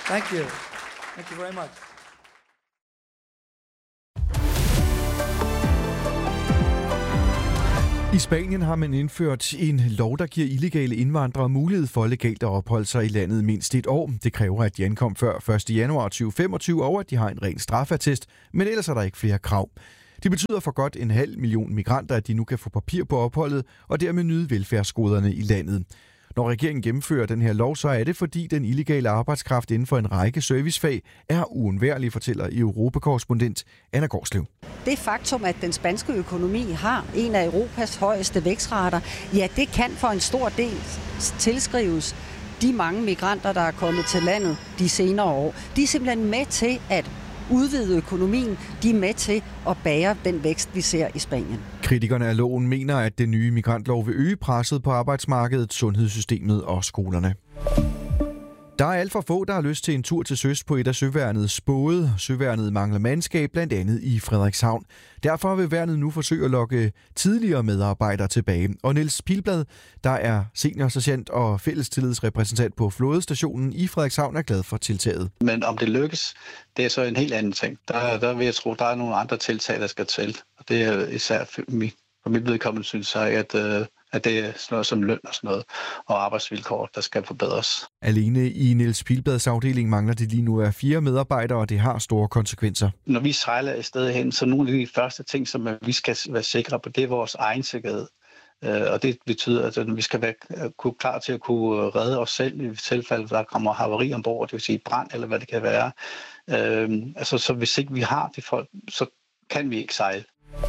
Thank you. Thank you very much. I Spanien har man indført en lov, der giver illegale indvandrere mulighed for legalt at opholde sig i landet mindst et år. Det kræver, at de ankom før 1. januar 2025, og at de har en ren straffeattest, men ellers er der ikke flere krav. Det betyder for godt 500.000 migranter, at de nu kan få papir på opholdet og dermed nyde velfærdsgoderne i landet. Når regeringen gennemfører den her lov, så er det, fordi den illegale arbejdskraft inden for en række servicefag er uundværlig, fortæller Europakorrespondent Anna Gårdslev. Det faktum, at den spanske økonomi har en af Europas højeste vækstrater, ja, det kan for en stor del tilskrives de mange migranter, der er kommet til landet de senere år. De er simpelthen med til at udvide økonomien. De er med til at bære den vækst, vi ser i Spanien. Kritikerne af loven mener, at den nye migrantlov vil øge presset på arbejdsmarkedet, sundhedssystemet og skolerne. Der er alt for få, der har lyst til en tur til søs på et af søværnets både. Søværnet mangler mandskab, blandt andet i Frederikshavn. Derfor vil værnet nu forsøge at lokke tidligere medarbejdere tilbage. Og Niels Pilblad, der er seniorsergeant og fællestillidsrepræsentant på flådestationen i Frederikshavn, er glad for tiltaget. Men om det lykkes, det er så en helt anden ting. Der vil jeg tro, der er nogle andre tiltag, der skal til. Og det er især for mit vedkommende, synes jeg, at det er sådan noget som løn og sådan noget, og arbejdsvilkår, der skal forbedres. Alene i Niels Pilblads afdeling mangler det lige nu 4 medarbejdere, og det har store konsekvenser. Når vi sejler et sted hen, så nogle af de første ting, som vi skal være sikre på, det er vores egen sikkerhed. Og det betyder, at vi skal være klar til at kunne redde os selv i tilfælde, der kommer havari ombord, det vil sige brand eller hvad det kan være. Så hvis ikke vi har de folk, så kan vi ikke sejle.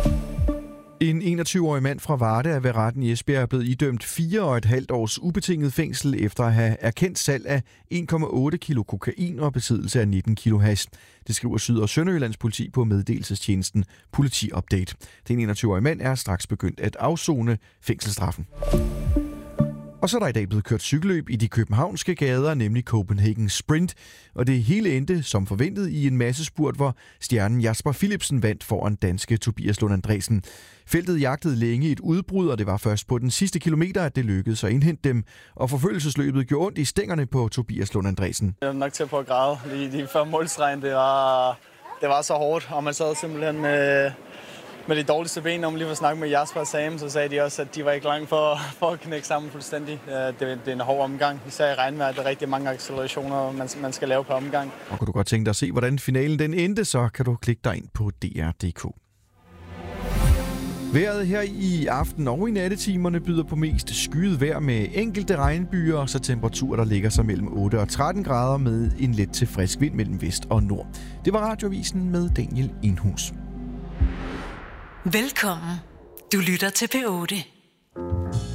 En 21-årig mand fra Varde er ved retten i Esbjerg blevet idømt 4,5 års ubetinget fængsel efter at have erkendt salg af 1,8 kilo kokain og besiddelse af 19 kilo hash. Det skriver Syd- og Sønderjyllands politi på meddelelsestjenesten Politi-update. Den 21-årige mand er straks begyndt at afsone fængselsstraffen. Og så er der i dag blevet kørt cykelløb i de københavnske gader, nemlig Copenhagen Sprint. Og det hele endte som forventet i en massespurt, hvor stjernen Jasper Philipsen vandt foran danske Tobias Lund Andresen. Feltet jagtede længe et udbrud, og det var først på den sidste kilometer, at det lykkedes at indhente dem. Og forfølgelsesløbet gjorde ondt i stængerne på Tobias Lund Andresen. Jeg var nok til at prøve at græde lige før målstregen. Det var så hårdt, og man sad simpelthen med de dårligste ben. Når man lige var snakket med Jasper og Sam, så sagde de også, at de var ikke langt for at knække sammen fuldstændig. Det er en hård omgang, især i regnvejr. Der er rigtig mange accelerationer, man skal lave på omgang. Og kunne du godt tænke dig at se, hvordan finalen den endte, så kan du klikke dig ind på dr.dk. Vejret her i aften og i nattetimerne byder på mest skyet vejr med enkelte regnbyer, og så temperaturer, der ligger sig mellem 8 og 13 grader med en let til frisk vind mellem vest og nord. Det var Radioavisen med Daniel Indhus. Velkommen. Du lytter til P8.